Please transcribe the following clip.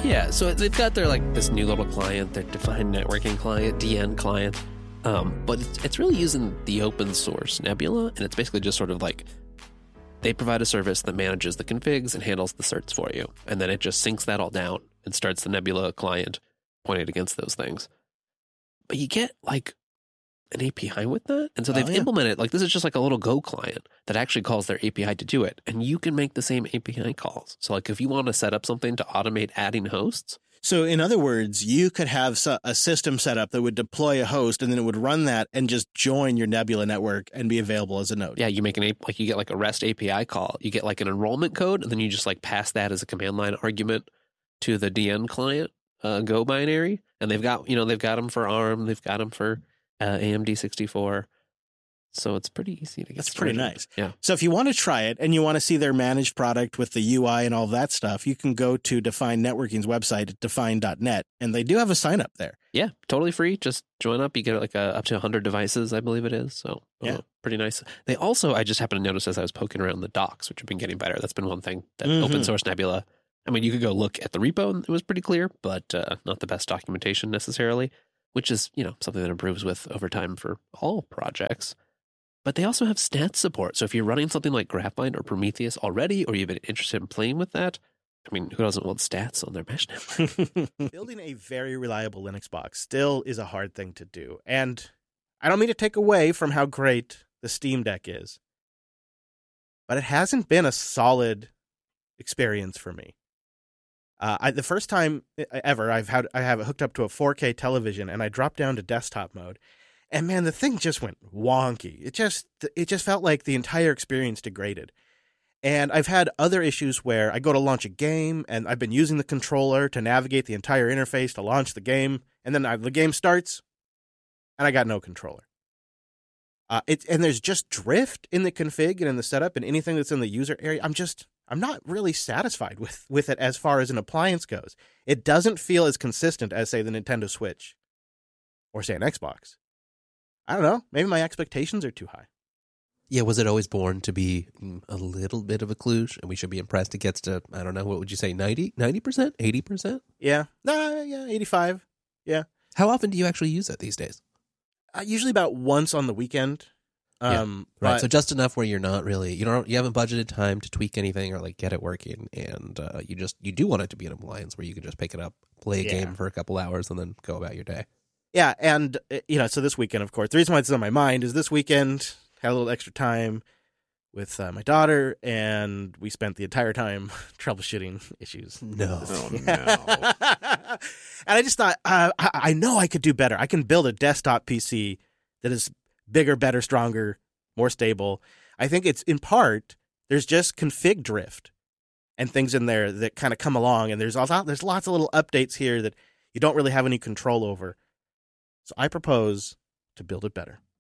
Yeah, so they've got their like this new little client, their defined networking client, DN client, but it's really using the open source Nebula, and it's basically just sort of like they provide a service that manages the configs and handles the certs for you, and then it just syncs that all down and starts the Nebula client pointed against those things. But you get like an API with that, and so they've implemented like this is just like a little Go client that actually calls their API to do it, and you can make the same API calls. So like if you want to set up something to automate adding hosts. So in other words, you could have a system set up that would deploy a host, and then it would run that and just join your Nebula network and be available as a node. Yeah, you make like you get like a REST API call, you get like an enrollment code, and then you just like pass that as a command line argument to the DN client Go binary, and they've got them for ARM, they've got them for AMD 64. So it's pretty easy to get. That's pretty nice. Yeah. So if you want to try it and you want to see their managed product with the UI and all that stuff, you can go to Define Networking's website at define.net, and they do have a sign up there. Yeah, totally free. Just join up. You get like up to 100 devices, I believe it is. So yeah, pretty nice. They also, I just happened to notice as I was poking around the docs, which have been getting better. That's been one thing that open source Nebula. I mean, you could go look at the repo and it was pretty clear, but not the best documentation necessarily, which is, something that improves with over time for all projects. But they also have stats support. So if you're running something like Grapvine or Prometheus already, or you've been interested in playing with that, I mean, who doesn't want stats on their mesh network? Building a very reliable Linux box still is a hard thing to do. And I don't mean to take away from how great the Steam Deck is, but it hasn't been a solid experience for me. The first time ever I have it hooked up to a 4K television, and I dropped down to desktop mode, and man, the thing just went wonky. It just felt like the entire experience degraded. And I've had other issues where I go to launch a game, and I've been using the controller to navigate the entire interface to launch the game, and then the game starts, and I got no controller. And there's just drift in the config and in the setup and anything that's in the user area. I'm not really satisfied with it as far as an appliance goes. It doesn't feel as consistent as, say, the Nintendo Switch or, say, an Xbox. I don't know. Maybe my expectations are too high. Yeah, was it always born to be a little bit of a kludge, and we should be impressed it gets to, I don't know, what would you say, 90%? 80%? Yeah. Yeah, 85. Yeah. How often do you actually use it these days? Usually about once on the weekend. Right, so just enough where you're not really, you haven't budgeted time to tweak anything or like get it working, and you do want it to be an appliance where you can just pick it up, play a game for a couple hours, and then go about your day. Yeah, and so this weekend, of course, the reason why it's on my mind is this weekend had a little extra time with my daughter, and we spent the entire time troubleshooting issues. No. And I just thought, I know I could do better. I can build a desktop PC that is bigger, better, stronger, more stable. I think it's in part, there's just config drift and things in there that kind of come along, and there's lots of little updates here that you don't really have any control over. So I propose to build it better.